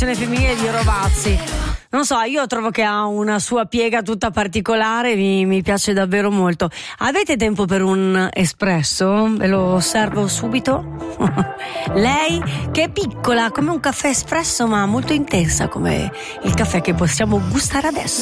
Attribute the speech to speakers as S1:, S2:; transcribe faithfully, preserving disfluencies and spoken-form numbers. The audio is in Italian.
S1: femminile di Rovazzi. Non so, io trovo che ha una sua piega tutta particolare, mi, mi piace davvero molto. Avete tempo per un espresso? Ve lo servo subito? Lei che è piccola come un caffè espresso ma molto intensa come il caffè che possiamo gustare adesso.